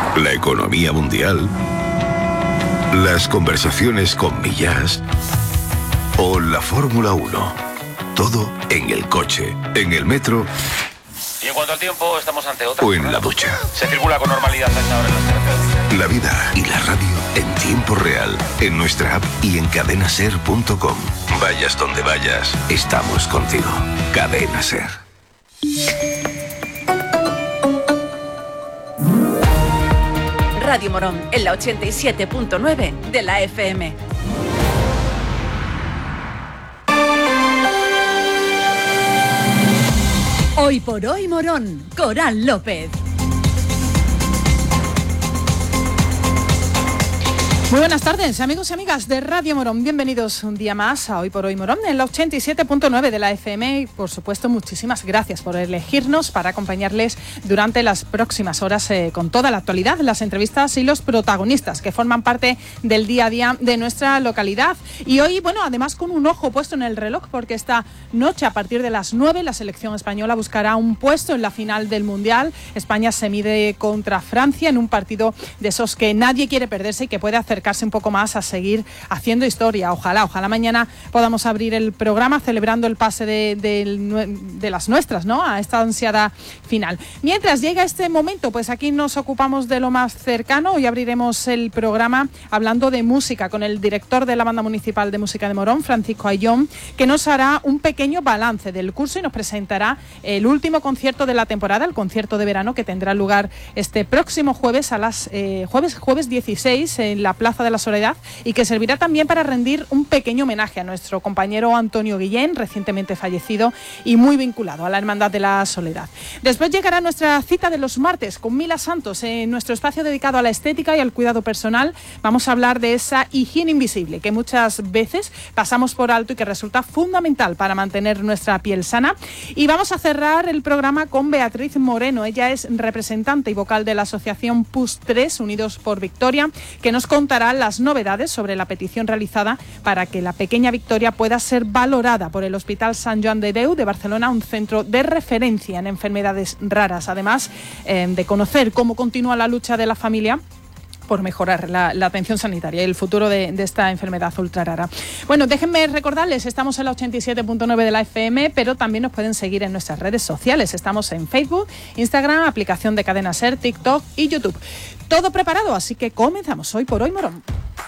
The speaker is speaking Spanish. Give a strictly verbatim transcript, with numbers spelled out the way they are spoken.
la economía mundial, las conversaciones con Millás o la Fórmula uno. Todo en el coche, en el metro. Y en cuanto al tiempo, estamos ante otra. O en la ducha. Se circula con normalidad a esta hora en las carreteras. La vida y la radio en tiempo real, en nuestra app y en cadena ser punto com. Vayas donde vayas, estamos contigo. Cadena Ser. Radio Morón, en la ochenta y siete punto nueve de la F M. Hoy por hoy Morón, Coral López. Muy buenas tardes, amigos y amigas de Radio Morón. Bienvenidos un día más a Hoy por Hoy Morón en la ochenta y siete punto nueve de la F M. Y por supuesto, muchísimas gracias por elegirnos para acompañarles durante las próximas horas eh, con toda la actualidad, las entrevistas y los protagonistas que forman parte del día a día de nuestra localidad. Y hoy, bueno, además con un ojo puesto en el reloj, porque esta noche a partir de las nueve la selección española buscará un puesto en la final del Mundial. España se mide contra Francia en un partido de esos que nadie quiere perderse y que puede hacer acercarse un poco más a seguir haciendo historia. Ojalá, ojalá mañana podamos abrir el programa celebrando el pase de, de, de las nuestras, ¿no?, a esta ansiada final. Mientras llega este momento, pues aquí nos ocupamos de lo más cercano. Hoy abriremos el programa hablando de música con el director de la Banda Municipal de Música de Morón, Francisco Ayllón, que nos hará un pequeño balance del curso y nos presentará el último concierto de la temporada, el concierto de verano, que tendrá lugar este próximo jueves a las eh, jueves jueves dieciséis en la Plaza de la Soledad, y que servirá también para rendir un pequeño homenaje a nuestro compañero Antonio Guillén, recientemente fallecido y muy vinculado a la Hermandad de la Soledad. Después llegará nuestra cita de los martes con Mila Santos en nuestro espacio dedicado a la estética y al cuidado personal. Vamos a hablar de esa higiene invisible que muchas veces pasamos por alto y que resulta fundamental para mantener nuestra piel sana. Y vamos a cerrar el programa con Beatriz Moreno. Ella es representante y vocal de la asociación P U S tres, Unidos por Victoria, que nos contará las novedades sobre la petición realizada para que la pequeña Victoria pueda ser valorada por el Hospital Sant Joan de Déu de Barcelona, un centro de referencia en enfermedades raras. Además eh, de conocer cómo continúa la lucha de la familia por mejorar la, la atención sanitaria y el futuro de, de esta enfermedad ultra rara. Bueno, déjenme recordarles, estamos en la ochenta y siete punto nueve de la F M, pero también nos pueden seguir en nuestras redes sociales. Estamos en Facebook, Instagram, aplicación de Cadena Ser, TikTok y YouTube. Todo preparado, así que comenzamos Hoy por Hoy Morón.